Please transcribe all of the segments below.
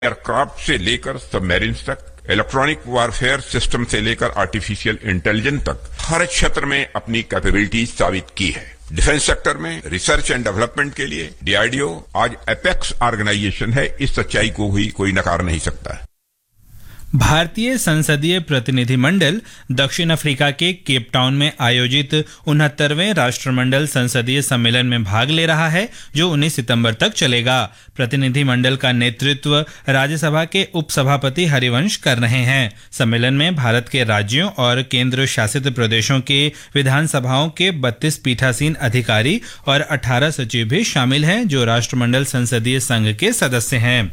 Aircraft से लेकर submarines तक, इलेक्ट्रॉनिक वारफेयर सिस्टम से लेकर आर्टिफिशियल इंटेलिजेंस तक हर क्षेत्र में अपनी कैपेबिलिटी साबित की है। डिफेंस सेक्टर में रिसर्च एंड डेवलपमेंट के लिए डीआरडीओ आज एपेक्स ऑर्गेनाइजेशन है। इस सच्चाई को भी कोई नकार नहीं सकता है। भारतीय संसदीय प्रतिनिधिमंडल दक्षिण अफ्रीका के केप टाउन में आयोजित 69वें राष्ट्रमंडल संसदीय सम्मेलन में भाग ले रहा है, जो 19 सितंबर तक चलेगा। प्रतिनिधिमंडल का नेतृत्व राज्यसभा के उपसभापति हरिवंश कर रहे हैं। सम्मेलन में भारत के राज्यों और केंद्र शासित प्रदेशों के विधानसभाओं के 32 पीठासीन अधिकारी और 18 सचिव भी शामिल हैं, जो राष्ट्रमंडल संसदीय संघ के सदस्य हैं।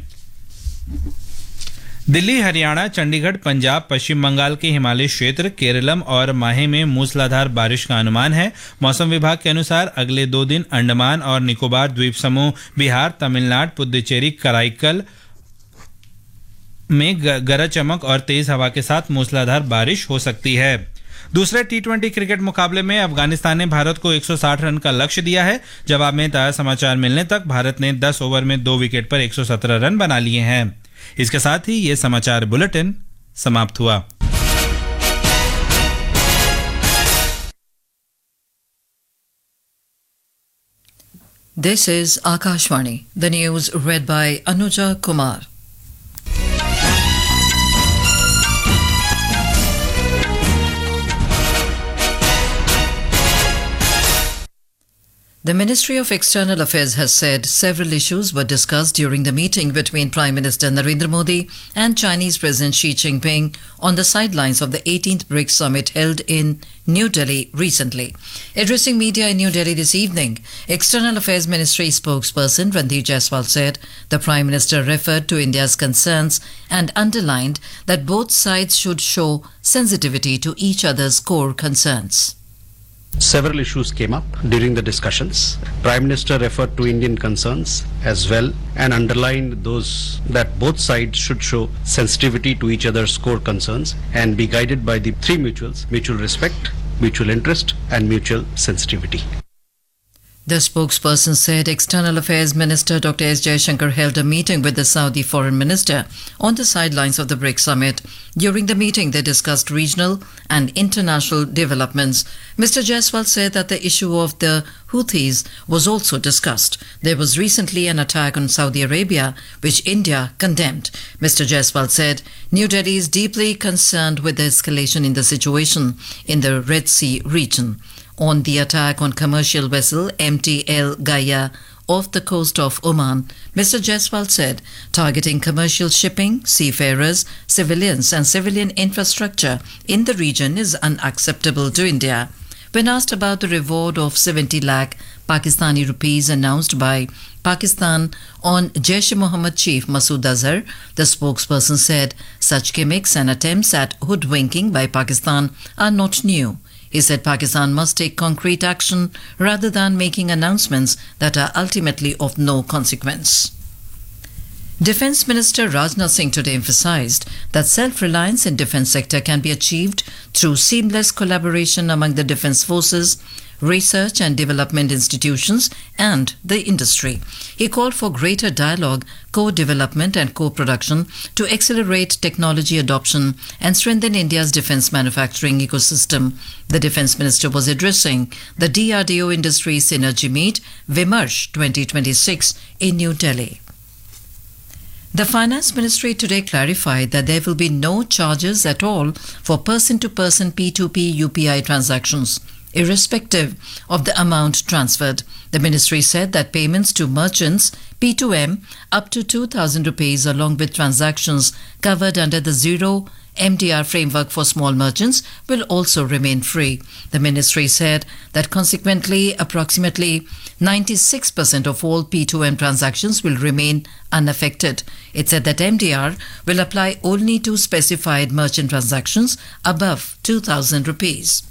दिल्ली, हरियाणा, चंडीगढ़, पंजाब, पश्चिम बंगाल के हिमालयी क्षेत्र, केरलम और माहे में मूसलाधार बारिश का अनुमान है। मौसम विभाग के अनुसार अगले 2 दिन अंडमान और निकोबार द्वीप समूह, बिहार, तमिलनाडु, पुडुचेरी, कराईकल में गरज चमक और तेज हवा के साथ मूसलाधार बारिश हो सकती है। दूसरे टी20 क्रिकेट मुकाबले में अफगानिस्तान ने भारत को 160 रन का लक्ष्य दिया है। जवाब में ताजा समाचार मिलने तक भारत ने 10 ओवर में 2 विकेट पर 117 रन बना लिए हैं। इसके साथ ही ये समाचार बुलेटिन समाप्त हुआ। This is Akashvani. The news read by Anuja Kumar. The Ministry of External Affairs has said several issues were discussed during the meeting between Prime Minister Narendra Modi and Chinese President Xi Jinping on the sidelines of the 18th BRICS summit held in New Delhi recently. Addressing media in New Delhi this evening, External Affairs Ministry spokesperson Randeep Jaiswal said the Prime Minister referred to India's concerns and underlined that both sides should show sensitivity to each other's core concerns. Several issues came up during the discussions. Prime Minister referred to Indian concerns as well and underlined those that both sides should show sensitivity to each other's core concerns and be guided by the 3 mutuals: mutual respect, mutual interest and mutual sensitivity. The spokesperson said External Affairs Minister Dr. S. Jaishankar held a meeting with the Saudi Foreign Minister on the sidelines of the BRICS summit. During the meeting, they discussed regional and international developments. Mr. Jaiswal said that the issue of the Houthis was also discussed. There was recently an attack on Saudi Arabia, which India condemned. Mr. Jaiswal said New Delhi is deeply concerned with the escalation in the situation in the Red Sea region. On the attack on commercial vessel MTL Gaia off the coast of Oman, Mr. Jaiswal said targeting commercial shipping, seafarers, civilians and civilian infrastructure in the region is unacceptable to India. When asked about the reward of 70 lakh Pakistani rupees announced by Pakistan on Jaish-e-Mohammed chief Masood Azhar, the spokesperson said such gimmicks and attempts at hoodwinking by Pakistan are not new. He said Pakistan must take concrete action rather than making announcements that are ultimately of no consequence. Defence Minister Rajnath Singh today emphasised that self-reliance in defence sector can be achieved through seamless collaboration among the defence forces, research and development institutions and the industry. He called for greater dialogue, co-development and co-production to accelerate technology adoption and strengthen India's defence manufacturing ecosystem. The Defence Minister was addressing the DRDO Industry Synergy Meet, Vimarsh 2026 in New Delhi. The Finance Ministry today clarified that there will be no charges at all for person-to-person P2P UPI transactions, irrespective of the amount transferred. The ministry said that payments to merchants P2M up to 2,000 rupees along with transactions covered under the Zero MDR framework for small merchants will also remain free. The ministry said that consequently approximately 96% of all P2M transactions will remain unaffected. It said that MDR will apply only to specified merchant transactions above 2,000 rupees.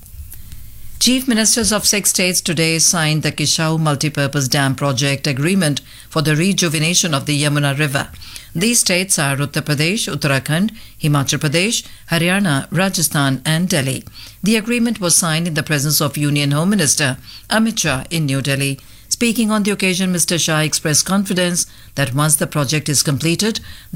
Chief Ministers of 6 states today signed the Kishau Multipurpose Dam Project Agreement for the rejuvenation of the Yamuna River. These states are Uttar Pradesh, Uttarakhand, Himachal Pradesh, Haryana, Rajasthan and Delhi. The agreement was signed in the presence of Union Home Minister Amit Shah in New Delhi. Speaking on the occasion, Mr. Shah expressed confidence that once the project is completed,